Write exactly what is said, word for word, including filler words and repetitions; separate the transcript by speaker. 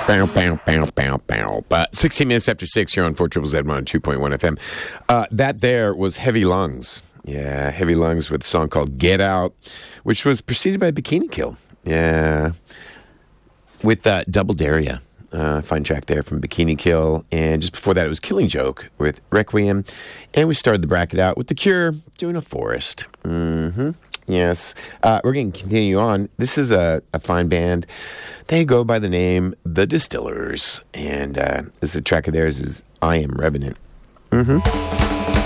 Speaker 1: Bow, bow, bow, bow, bow. But sixteen minutes after six, you're on four Triple Z one oh two point one F M. Uh, that there was Heavy Lungs. Yeah, Heavy Lungs with a song called Get Out, which was preceded by Bikini Kill. Yeah. With uh, Double Daria. Uh, fine track there from Bikini Kill. And just before that, it was Killing Joke with Requiem. And we started the bracket out with The Cure doing A Forest. Mm-hmm. Yes. Uh, we're going to continue on. This is a, a fine band. They go by the name The Distillers. And uh, this is the track of theirs is I Am Revenant. Mm-hmm.